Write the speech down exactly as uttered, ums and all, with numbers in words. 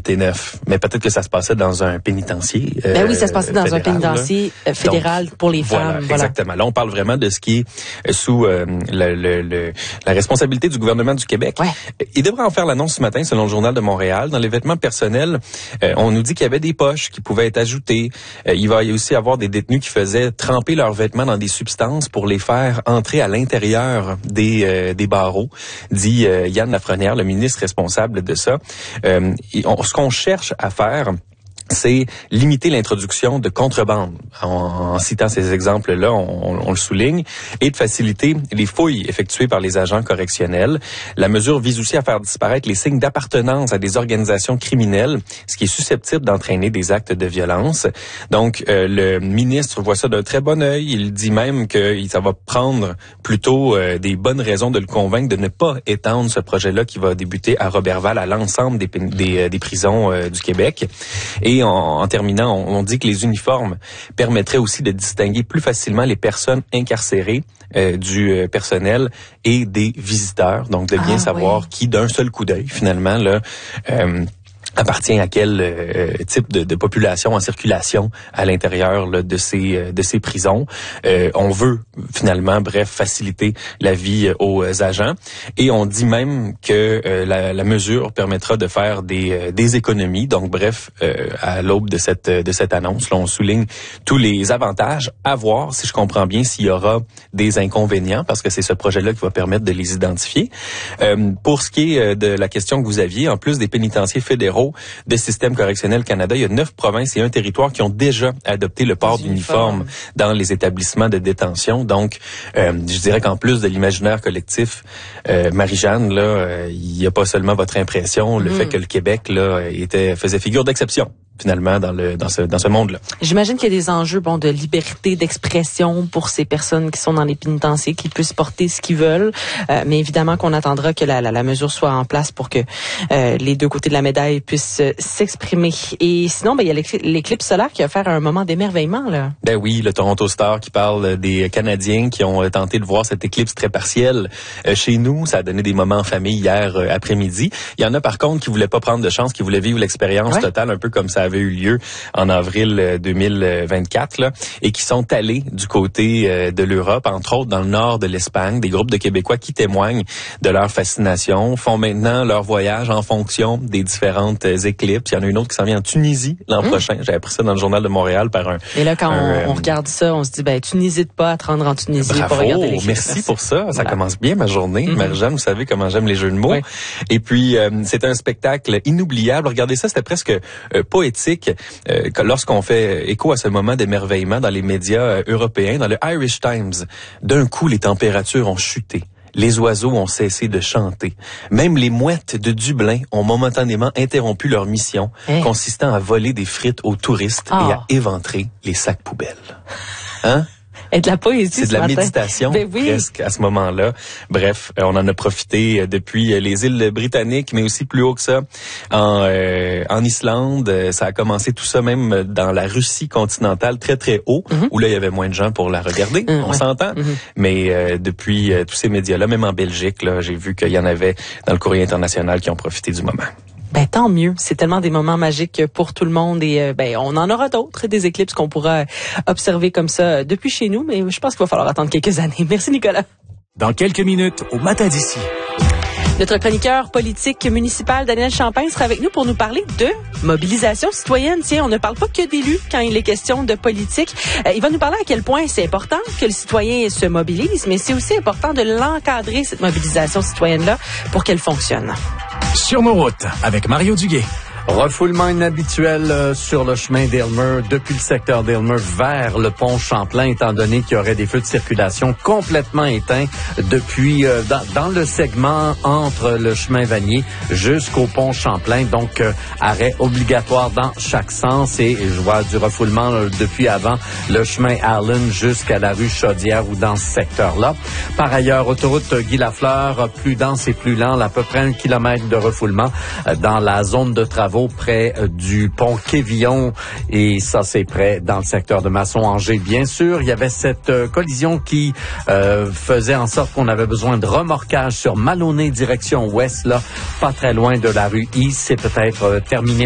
T neuf. Mais peut-être que ça se passait dans un pénitencier. Euh, ben oui, ça se passait dans fédéral, un pénitencier là. fédéral Donc, pour les voilà, femmes. Voilà, exactement. Là, on parle vraiment de ce qui est sous euh, le, le, le, la responsabilité du gouvernement du Québec. Ouais. Il devrait en faire l'annonce ce matin, selon le Journal de Montréal. Dans les vêtements personnels, euh, on nous dit qu'il y avait des poches qui pouvaient être ajoutées. Euh, il va y aussi avoir des détenus qui faisaient tremper leurs vêtements dans des substances pour les faire entrer à l'intérieur des, euh, des barreaux, dit euh, Yann Lafrenière, le ministre responsable de ça. Euh, on, ce qu'on cherche à faire, c'est limiter l'introduction de contrebande. En, en citant ces exemples-là, on, on, on le souligne, et de faciliter les fouilles effectuées par les agents correctionnels. La mesure vise aussi à faire disparaître les signes d'appartenance à des organisations criminelles, ce qui est susceptible d'entraîner des actes de violence. Donc, euh, le ministre voit ça d'un très bon œil. Il dit même que ça va prendre plutôt euh, des bonnes raisons de le convaincre de ne pas étendre ce projet-là qui va débuter à Roberval à l'ensemble des, des, des prisons euh, du Québec. Et Et en, en terminant, on, on dit que les uniformes permettraient aussi de distinguer plus facilement les personnes incarcérées euh, du euh, personnel et des visiteurs. Donc, de bien ah, savoir oui. qui, d'un seul coup d'œil, finalement, là, euh, appartient à quel euh, type de, de population en circulation à l'intérieur là, de ces de ces prisons. Euh, on veut finalement, bref, faciliter la vie aux agents, et on dit même que euh, la, la mesure permettra de faire des euh, des économies. Donc, bref, euh, à l'aube de cette de cette annonce, là, on souligne tous les avantages à voir, si je comprends bien, s'il y aura des inconvénients, parce que c'est ce projet-là qui va permettre de les identifier. Euh, pour ce qui est de la question que vous aviez, en plus des pénitenciers fédéraux de Système correctionnel Canada, il y a neuf provinces et un territoire qui ont déjà adopté le port d'uniforme dans les établissements de détention. Donc, euh, je dirais qu'en plus de l'imaginaire collectif, euh, Marie-Jeanne, là, euh, il n'y a pas seulement votre impression, le mmh. fait que le Québec là était faisait figure d'exception finalement dans le dans ce dans ce monde-là. J'imagine qu'il y a des enjeux bon de liberté d'expression pour ces personnes qui sont dans les pénitenciers, qui puissent porter ce qu'ils veulent, euh, mais évidemment qu'on attendra que la, la la mesure soit en place pour que euh, les deux côtés de la médaille puissent euh, s'exprimer. Et sinon, ben il y a l'éclipse solaire qui va faire un moment d'émerveillement là. Ben oui, le Toronto Star qui parle des Canadiens qui ont tenté de voir cette éclipse très partielle euh, chez nous. Ça a donné des moments en famille hier euh, après-midi. Il y en a par contre qui voulaient pas prendre de chance, qui voulaient vivre l'expérience ouais. totale, un peu comme ça avait eu lieu en avril deux mille vingt-quatre, là, et qui sont allés du côté euh, de l'Europe, entre autres dans le nord de l'Espagne, des groupes de Québécois qui témoignent de leur fascination, font maintenant leur voyage en fonction des différentes euh, éclipses. Il y en a une autre qui s'en vient en Tunisie l'an mmh. prochain. J'ai appris ça dans le Journal de Montréal par un... Et là, quand un, on, euh, on regarde ça, on se dit, ben tu n'hésites pas à te rendre en Tunisie bravo, pour regarder l'éclipse. Merci, merci pour ça. Ça voilà. commence bien ma journée. Mmh. Marie-Jeanne, vous savez comment j'aime les jeux de mots. Oui. Et puis, euh, c'est un spectacle inoubliable. Regardez ça, c'était presque euh, poétique. Euh, lorsqu'on fait écho à ce moment d'émerveillement dans les médias euh, européens, dans le Irish Times, d'un coup, les températures ont chuté. Les oiseaux ont cessé de chanter. Même les mouettes de Dublin ont momentanément interrompu leur mission, hey. consistant à voler des frites aux touristes oh. et à éventrer les sacs poubelles. Hein? Et de la poésie. C'est de la matin. méditation ben oui. presque à ce moment-là. Bref, on en a profité depuis les îles britanniques, mais aussi plus haut que ça en euh, en Islande. Ça a commencé tout ça même dans la Russie continentale, très très haut, mm-hmm. où là il y avait moins de gens pour la regarder. Mm, on ouais. s'entend. Mm-hmm. Mais euh, depuis euh, tous ces médias-là, même en Belgique, là, j'ai vu qu'il y en avait dans le courrier international qui ont profité du moment. Ben tant mieux, c'est tellement des moments magiques pour tout le monde et euh, ben on en aura d'autres, des éclipses qu'on pourra observer comme ça depuis chez nous, mais je pense qu'il va falloir attendre quelques années. Merci Nicolas. Dans quelques minutes, au matin d'ici. Notre chroniqueur politique municipal Daniel Champagne sera avec nous pour nous parler de mobilisation citoyenne. Tiens, on ne parle pas que d'élus quand il est question de politique. Euh, il va nous parler à quel point c'est important que le citoyen se mobilise, mais c'est aussi important de l'encadrer, cette mobilisation citoyenne-là, pour qu'elle fonctionne. Sur nos routes, avec Mario Duguay. Refoulement inhabituel euh, sur le chemin d'Aylmer, depuis le secteur d'Aylmer vers le pont Champlain, étant donné qu'il y aurait des feux de circulation complètement éteints depuis euh, dans, dans le segment entre le chemin Vanier jusqu'au pont Champlain. Donc, euh, arrêt obligatoire dans chaque sens. Et je vois du refoulement euh, depuis avant le chemin Allen jusqu'à la rue Chaudière ou dans ce secteur-là. Par ailleurs, autoroute Guy Lafleur, plus dense et plus lent, à peu près un kilomètre de refoulement euh, dans la zone de travaux près du pont Quévillon, et ça c'est près dans le secteur de Masson-Angers. Bien sûr, il y avait cette euh, collision qui euh, faisait en sorte qu'on avait besoin de remorquage sur Maloney direction ouest, là, pas très loin de la rue East. C'est peut-être euh, terminé